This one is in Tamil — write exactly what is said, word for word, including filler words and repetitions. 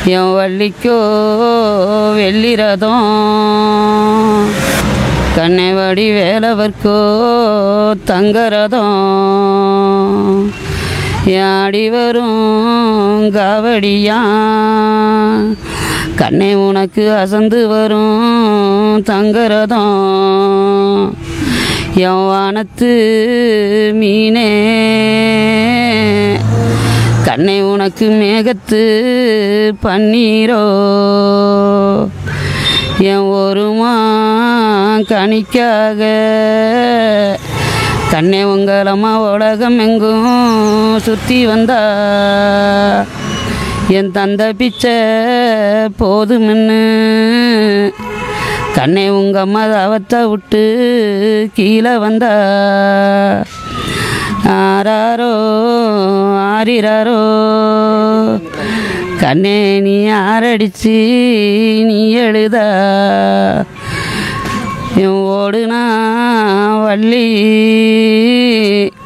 என் வள்ளிக்கோ வெள்ளி ரதம் கண்ணைவாடி வேலவர்க்கோ தங்க ரதம் ஆடி வரும் காவடியா கண்ணை உனக்கு அசந்து வரும் தங்க ரதம் என் வானத்து மீனே கண்ணை உனக்கு மேகத்து பன்னீரோ என் ஒருமா கணிக்காக கண்ணை உங்களம்மா உலகம் எங்கும் சுற்றி வந்தா என் தந்த பிச்சை போதுமென்னு கண்ணை உங்கள் அம்மா அவத்தை விட்டு கீழே வந்தா ஆராரோ ஆரிராரோ கண்ணே நீ ஆரடிச்சு நீ எழுதா என் ஓடுனா வள்ளி